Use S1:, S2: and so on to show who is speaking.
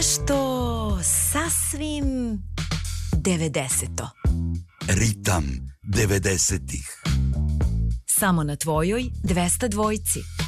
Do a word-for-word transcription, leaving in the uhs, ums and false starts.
S1: Nešto sasvim devedeseto.
S2: Ritam devedesetih.
S1: Samo na tvojoj dvesta dvojci.